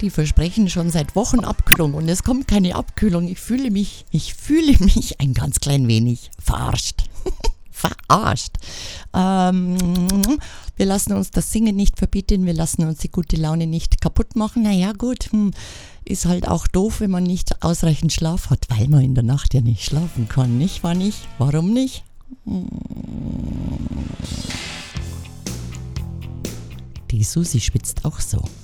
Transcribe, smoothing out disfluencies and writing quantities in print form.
die versprechen schon seit Wochen Abkühlung und es kommt keine Abkühlung. Ich fühle mich ein ganz klein wenig verarscht. Verarscht. Wir lassen uns das Singen nicht verbieten, wir lassen uns die gute Laune nicht kaputt machen. Naja gut, ist halt auch doof, wenn man nicht ausreichend Schlaf hat, weil man in der Nacht ja nicht schlafen kann, nicht wahr nicht? Warum nicht? Die Susi schwitzt auch so.